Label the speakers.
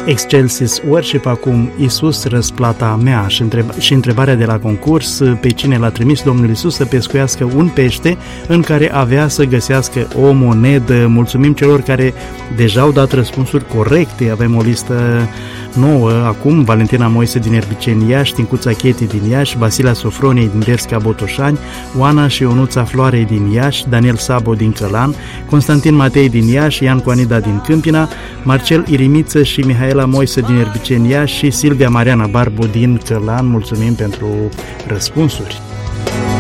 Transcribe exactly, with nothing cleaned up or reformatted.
Speaker 1: Excelsis Worship, acum Iisus răsplata mea și, întreb- și întrebarea de la concurs, pe cine l-a trimis Domnul Iisus să pescuiască un pește în care avea să găsească o monedă. Mulțumim celor care deja au dat răspunsuri corecte, avem o listă nouă acum: Valentina Moise din Erbiceni Iași, Tincuța Cheti din Iași, Vasila Sofroniei din Dersca Botoșani, Oana și Ionuța Floarei din Iași, Daniel Sabo din Călan, Constantin Matei din Iași, Ian Coanida din Câmpina, Marcel Irimiță și Mihaela Moise din Erbiceni Iași și Silvia Mariana Barbu din Călan. Mulțumim pentru răspunsuri!